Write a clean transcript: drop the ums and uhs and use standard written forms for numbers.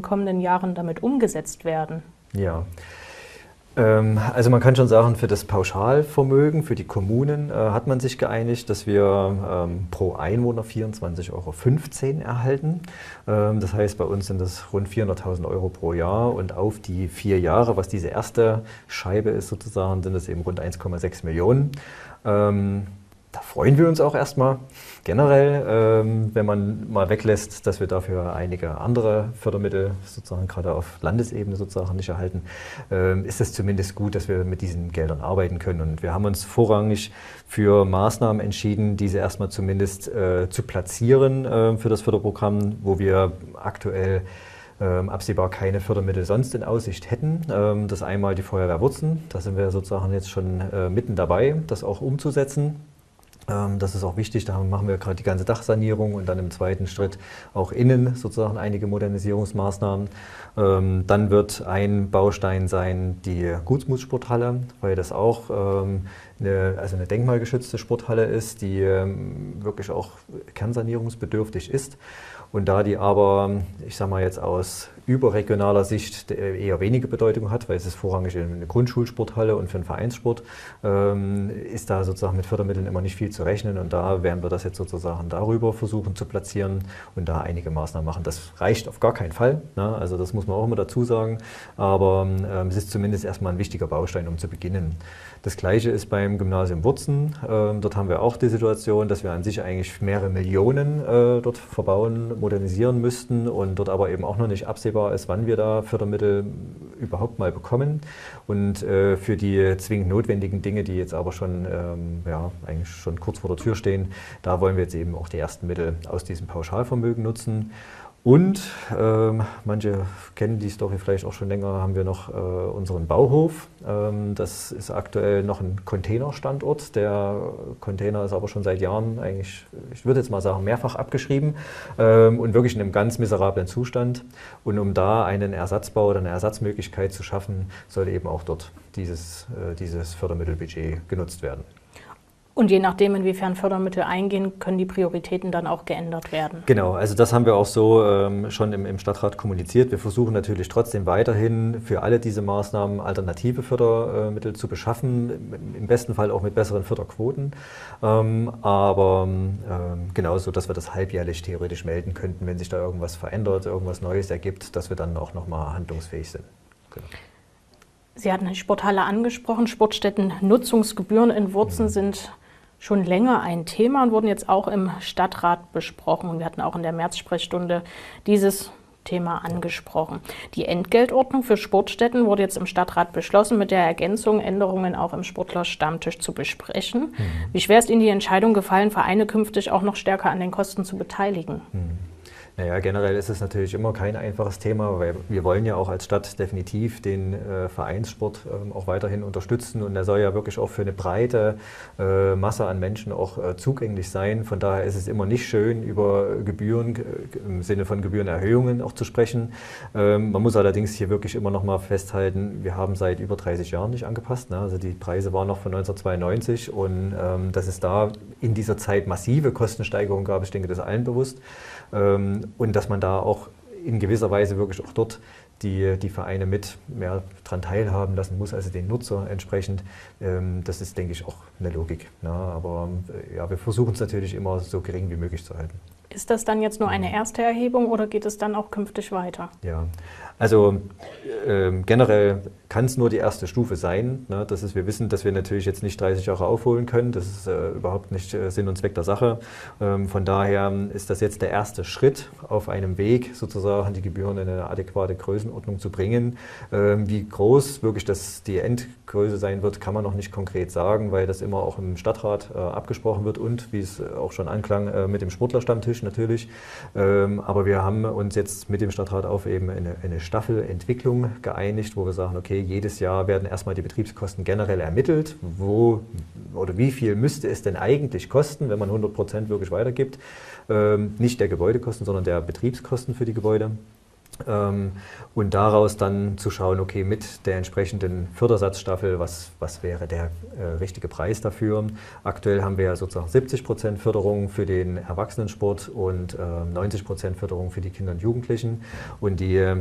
den kommenden Jahren damit umgesetzt werden? Ja. Also man kann schon sagen, für das Pauschalvermögen, für die Kommunen hat man sich geeinigt, dass wir pro Einwohner 24,15 € erhalten. Das heißt, bei uns sind das rund 400.000 € pro Jahr und auf die 4 Jahre, was diese erste Scheibe ist sozusagen, sind es eben rund 1,6 Millionen. Da freuen wir uns auch erstmal generell, wenn man mal weglässt, dass wir dafür einige andere Fördermittel sozusagen gerade auf Landesebene sozusagen nicht erhalten, ist es zumindest gut, dass wir mit diesen Geldern arbeiten können. Und wir haben uns vorrangig für Maßnahmen entschieden, diese erstmal zumindest zu platzieren für das Förderprogramm, wo wir aktuell absehbar keine Fördermittel sonst in Aussicht hätten. Das ist einmal die Feuerwehr Wurzen, da sind wir sozusagen jetzt schon mitten dabei, das auch umzusetzen. Das ist auch wichtig, da machen wir gerade die ganze Dachsanierung und dann im zweiten Schritt auch innen sozusagen einige Modernisierungsmaßnahmen. Dann wird ein Baustein sein die Gutsmutssporthalle, weil das auch eine denkmalgeschützte Sporthalle ist, die wirklich auch kernsanierungsbedürftig ist. Und da die aber, ich sage mal jetzt aus überregionaler Sicht eher wenige Bedeutung hat, weil es ist vorrangig eine Grundschulsporthalle und für den Vereinssport ist da sozusagen mit Fördermitteln immer nicht viel zu rechnen und da werden wir das jetzt sozusagen darüber versuchen zu platzieren und da einige Maßnahmen machen. Das reicht auf gar keinen Fall, ne? Also das muss man auch immer dazu sagen, aber es ist zumindest erstmal ein wichtiger Baustein, um zu beginnen. Das Gleiche ist beim Gymnasium Wurzen. Dort haben wir auch die Situation, dass wir an sich eigentlich mehrere Millionen dort verbauen, modernisieren müssten und dort aber eben auch noch nicht absehbar ist, wann wir da Fördermittel überhaupt mal bekommen. Und für die zwingend notwendigen Dinge, die jetzt aber schon, eigentlich schon kurz vor der Tür stehen, da wollen wir jetzt eben auch die ersten Mittel aus diesem Pauschalvermögen nutzen. Und manche kennen die Story vielleicht auch schon länger, haben wir noch unseren Bauhof. Das ist aktuell noch ein Containerstandort. Der Container ist aber schon seit Jahren eigentlich, ich würde jetzt mal sagen, mehrfach abgeschrieben und wirklich in einem ganz miserablen Zustand. Und um da einen Ersatzbau oder eine Ersatzmöglichkeit zu schaffen, soll eben auch dort dieses Fördermittelbudget genutzt werden. Und je nachdem, inwiefern Fördermittel eingehen, können die Prioritäten dann auch geändert werden? Genau, also das haben wir auch so schon im Stadtrat kommuniziert. Wir versuchen natürlich trotzdem weiterhin für alle diese Maßnahmen alternative Fördermittel zu beschaffen, im besten Fall auch mit besseren Förderquoten. Aber genauso, dass wir das halbjährlich theoretisch melden könnten, wenn sich da irgendwas verändert, irgendwas Neues ergibt, dass wir dann auch nochmal handlungsfähig sind. Genau. Sie hatten die Sporthalle angesprochen. Sportstätten-Nutzungsgebühren in Wurzen sind schon länger ein Thema und wurden jetzt auch im Stadtrat besprochen. Und wir hatten auch in der Märzsprechstunde dieses Thema angesprochen. Die Entgeltordnung für Sportstätten wurde jetzt im Stadtrat beschlossen, mit der Ergänzung, Änderungen auch im Sportlerstammtisch zu besprechen. Wie schwer ist Ihnen die Entscheidung gefallen, Vereine künftig auch noch stärker an den Kosten zu beteiligen? Naja, generell ist es natürlich immer kein einfaches Thema, weil wir wollen ja auch als Stadt definitiv den Vereinssport auch weiterhin unterstützen und der soll ja wirklich auch für eine breite Masse an Menschen auch zugänglich sein. Von daher ist es immer nicht schön, über Gebühren im Sinne von Gebührenerhöhungen auch zu sprechen. Man muss allerdings hier wirklich immer noch mal festhalten, wir haben seit über 30 Jahren nicht angepasst, ne? Also die Preise waren noch von 1992 und dass es da in dieser Zeit massive Kostensteigerungen gab, ich denke, das ist allen bewusst. Und dass man da auch in gewisser Weise wirklich auch dort die Vereine mit mehr daran teilhaben lassen muss, also den Nutzer entsprechend. Das ist, denke ich, auch eine Logik. Ne? Aber ja, wir versuchen es natürlich immer so gering wie möglich zu halten. Ist das dann jetzt nur eine erste Erhebung oder geht es dann auch künftig weiter? Ja, also generell kann es nur die erste Stufe sein. Ne? Das ist, wir wissen, dass wir natürlich jetzt nicht 30 Jahre aufholen können. Das ist überhaupt nicht Sinn und Zweck der Sache. Von daher ist das jetzt der erste Schritt auf einem Weg, sozusagen die Gebühren in eine adäquate Größenordnung zu bringen. Wie groß wirklich die Endgröße sein wird, kann man noch nicht konkret sagen, weil das immer auch im Stadtrat abgesprochen wird und, wie es auch schon anklang, mit dem Sportlerstammtisch natürlich. Aber wir haben uns jetzt mit dem Stadtrat auf eben eine Staffelentwicklung geeinigt, wo wir sagen, okay, jedes Jahr werden erstmal die Betriebskosten generell ermittelt, wo oder wie viel müsste es denn eigentlich kosten, wenn man 100% wirklich weitergibt. Nicht der Gebäudekosten, sondern der Betriebskosten für die Gebäude. Und daraus dann zu schauen, okay, mit der entsprechenden Fördersatzstaffel, was wäre der richtige Preis dafür. Aktuell haben wir ja sozusagen 70% Förderung für den Erwachsenensport und 90% Förderung für die Kinder und Jugendlichen. Und die